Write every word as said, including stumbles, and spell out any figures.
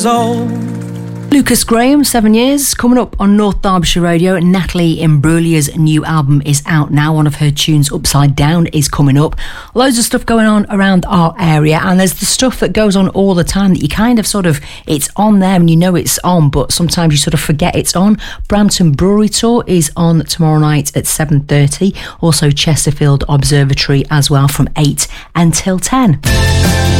years old. Lucas Graham, seven years, coming up on North Derbyshire Radio. Natalie Imbruglia's new album is out now. One of her tunes, Upside Down, is coming up. Loads of stuff going on around our area, and there's the stuff that goes on all the time that you kind of sort of, it's on there and you know it's on, but sometimes you sort of forget it's on. Brampton Brewery Tour is on tomorrow night at seven thirty. Also Chesterfield Observatory as well from eight until ten.